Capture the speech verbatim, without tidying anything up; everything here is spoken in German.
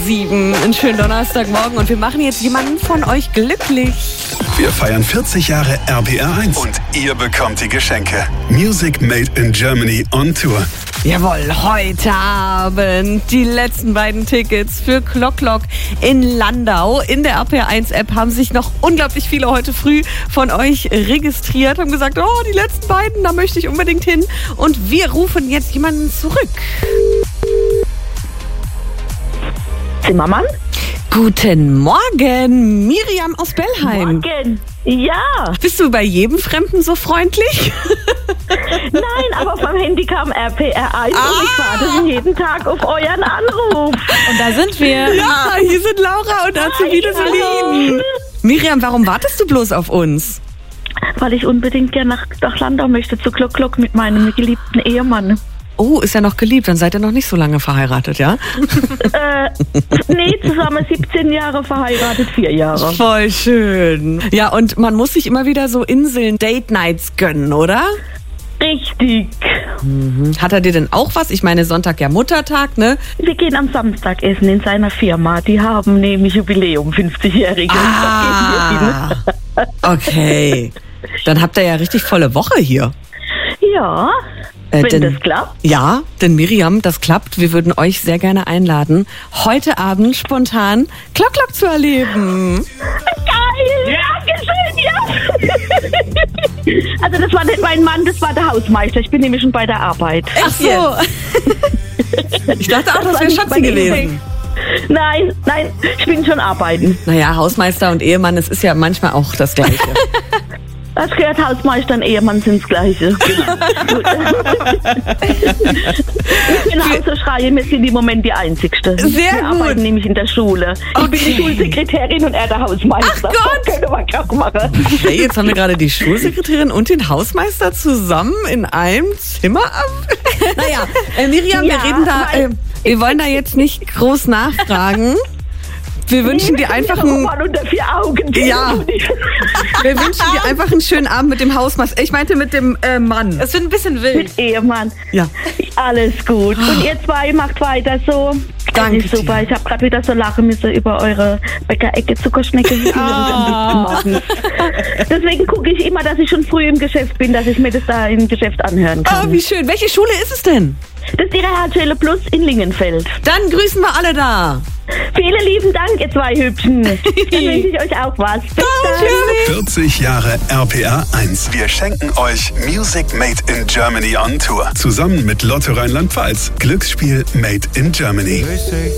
sieben. Einen schönen Donnerstagmorgen und wir machen jetzt jemanden von euch glücklich. Wir feiern vierzig Jahre R P R eins und ihr bekommt die Geschenke. Music Made in Germany on Tour. Jawohl, heute Abend die letzten beiden Tickets für Klock Klock in Landau. In der R P R eins App haben sich noch unglaublich viele heute früh von euch registriert, haben gesagt, oh, die letzten beiden, da möchte ich unbedingt hin. Und wir rufen jetzt jemanden zurück. Zimmermann? Guten Morgen, Miriam aus Bellheim. Morgen. Ja. Bist du bei jedem Fremden so freundlich? Nein, aber vom Handy kam R P R eins ah. und ich warte jeden Tag auf euren Anruf. Und da sind wir. Ja, hier sind Laura und Azubine Celine. Miriam, warum wartest du bloß auf uns? Weil ich unbedingt gerne nach, nach Landau möchte, zu Klock Klock mit meinem geliebten Ehemann. Oh, ist ja noch geliebt, dann seid ihr noch nicht so lange verheiratet, ja? äh, nee, zusammen siebzehn Jahre verheiratet, vier Jahre. Voll schön. Ja, und man muss sich immer wieder so Inseln, Date-Nights gönnen, oder? Richtig. Mhm. Hat er dir denn auch was? Ich meine, Sonntag ja Muttertag, ne? Wir gehen am Samstag essen in seiner Firma. Die haben nämlich Jubiläum, fünfzigjähriges. Ah, okay. Dann habt ihr ja richtig volle Woche hier. Ja, äh, wenn denn, das klappt. Ja, denn Miriam, das klappt. Wir würden euch sehr gerne einladen, heute Abend spontan Klock Klock zu erleben. Geil! Ja, geschehen, ja! Also das war nicht mein Mann, das war der Hausmeister. Ich bin nämlich schon bei der Arbeit. Ach so. Ich dachte auch, das, das wäre Schatzi gewesen. Nein, nein, ich bin schon arbeiten. Naja, Hausmeister und Ehemann, es ist ja manchmal auch das Gleiche. Das gehört Hausmeister und Ehemann sind das Gleiche. Ich bin Hausschreie, wir sind im Moment die Einzigste. Sehr wir gut. arbeiten nämlich in der Schule. Ich okay. bin die Schulsekretärin und er der Hausmeister. Ach Gott! Das können wir Klock machen. Okay, jetzt haben wir gerade die Schulsekretärin und den Hausmeister zusammen in einem Zimmer. Naja, äh, Miriam, ja, wir reden da, äh, wir wollen da jetzt nicht groß nachfragen. Wir wünschen dir einfach einen, unter vier Augen. Ja. Wir wünschen dir einfach einen schönen Abend mit dem Hausmeister. Ich meinte mit dem äh, Mann. Es wird ein bisschen wild. Mit Ehemann. Ja. Alles gut. Und ihr zwei macht weiter so. Danke. Das ist super. Dir. Ich habe gerade wieder so lachen müssen über eure Bäckerecke Zuckerschnecke. Oh. Deswegen gucke ich immer, dass ich schon früh im Geschäft bin, dass ich mir das da im Geschäft anhören kann. Oh, wie schön. Welche Schule ist es denn? Das ist die Realschule Plus in Lingenfeld. Dann grüßen wir alle da. Vielen lieben Dank, ihr zwei Hübschen. Dann wünsche ich euch auch was. Bis dann. vierzig Jahre R P R eins. Wir schenken euch Music Made in Germany on Tour. Zusammen mit Lotto Rheinland-Pfalz. Glücksspiel Made in Germany.